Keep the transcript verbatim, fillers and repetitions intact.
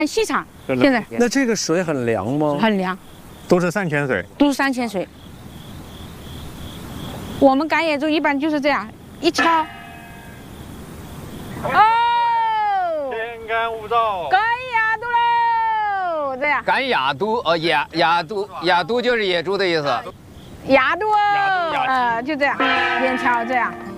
细长，现在那这个水很凉吗？ 很凉， 都是山泉水， 都是山泉水。我们赶野猪一般就是这样一敲，哦， 天干物燥， 赶野猪喽，这样。 赶雅都，哦，雅雅都，雅都就是野猪的意思。 雅都哦， 雅都雅呃，就这样，边敲这样。